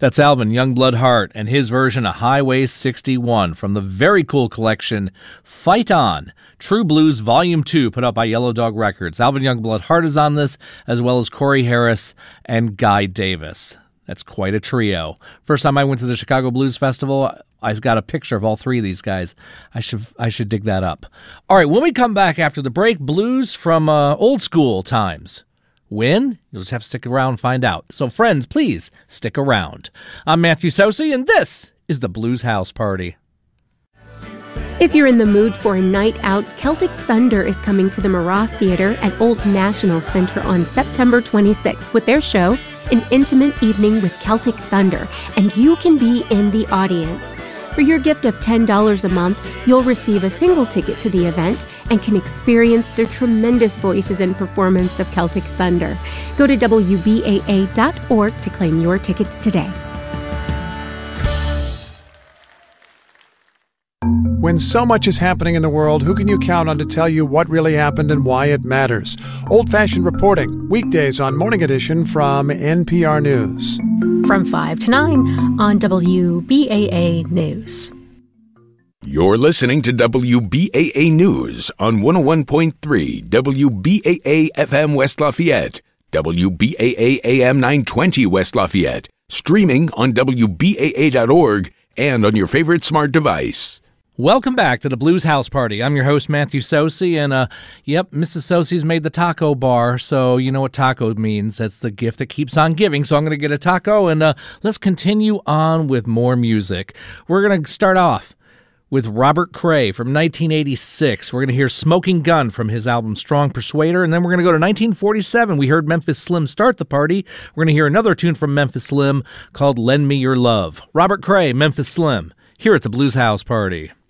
That's Alvin Youngblood Hart and his version of Highway 61 from the very cool collection Fight On, True Blues Volume 2, put out by Yellow Dog Records. Alvin Youngblood Hart is on this, as well as Corey Harris and Guy Davis. That's quite a trio. First time I went to the Chicago Blues Festival, I got a picture of all three of these guys. I should dig that up. All right, when we come back after the break, blues from old school times. When? You'll just have to stick around and find out. So friends, please stick around. I'm Matthew Sosi, and this is the Blues House Party. If you're in the mood for a night out, Celtic Thunder is coming to the Marat Theater at Old National Center on September 26th with their show, An Intimate Evening with Celtic Thunder, and you can be in the audience. For your gift of $10 a month, you'll receive a single ticket to the event and can experience their tremendous voices and performance of Celtic Thunder. Go to WBAA.org to claim your tickets today. When so much is happening in the world, who can you count on to tell you what really happened and why it matters? Old-fashioned reporting, weekdays on Morning Edition from NPR News. From 5 to 9 on WBAA News. You're listening to WBAA News on 101.3 WBAA FM West Lafayette, WBAA AM 920 West Lafayette, streaming on WBAA.org and on your favorite smart device. Welcome back to the Blues House Party. I'm your host, Matthew Sosi, and Mrs. Sosi's made the taco bar, so you know what taco means. That's the gift that keeps on giving, so I'm going to get a taco, and let's continue on with more music. We're going to start off with Robert Cray from 1986. We're going to hear Smoking Gun from his album Strong Persuader, and then we're going to go to 1947. We heard Memphis Slim start the party. We're going to hear another tune from Memphis Slim called Lend Me Your Love. Robert Cray, Memphis Slim, here at the Blues House Party.